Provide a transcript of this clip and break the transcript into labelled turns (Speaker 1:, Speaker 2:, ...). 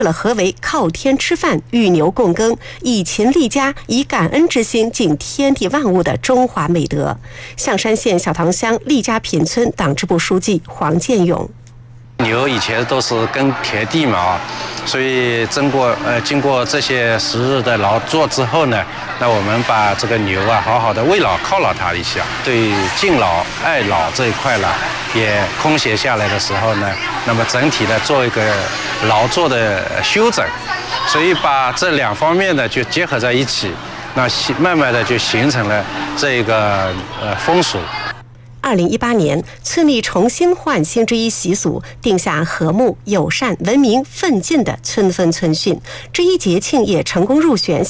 Speaker 1: 了何为靠天吃饭，与牛共耕，以勤立家，以感恩之心敬天地万物的中华美德。象山县小塘乡利家坪村党支部书记黄建勇：
Speaker 2: 牛以前都是耕田地嘛，所以经过这些时日的劳作之后呢，那我们把这个牛好好的慰劳犒劳它一下，对敬老爱老这一块呢，也空闲下来的时候呢，那么整体的做一个劳作的休整，所以把这两方面呢就结合在一起，那慢慢的就形成了这个风俗。
Speaker 1: 2018年，村里重新焕新之一习俗，定下和睦、友善、文明、奋进的村风村训。这一节庆也成功入选